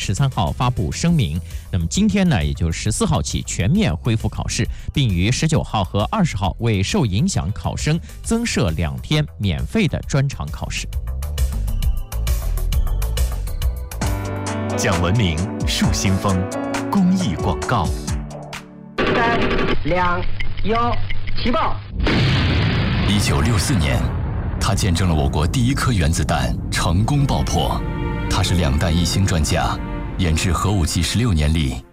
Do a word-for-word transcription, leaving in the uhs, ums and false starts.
十三号发布声明，那么今天呢，也就是十四号起全面恢复考试，并于十九号和二十号为受影响考生增设两天免费的专场考试。 讲文明树新风，公益广告。 三两幺起爆！ 一九六四年，他见证了我国第一颗原子弹成功爆破。他是两弹一星专家，研制核武器十六年里